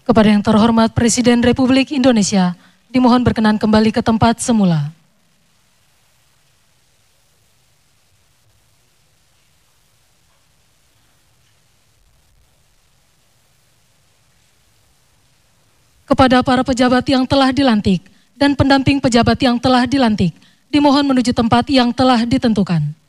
Kepada yang terhormat Presiden Republik Indonesia, dimohon berkenan kembali ke tempat semula. Kepada para pejabat yang telah dilantik dan pendamping pejabat yang telah dilantik, dimohon menuju tempat yang telah ditentukan.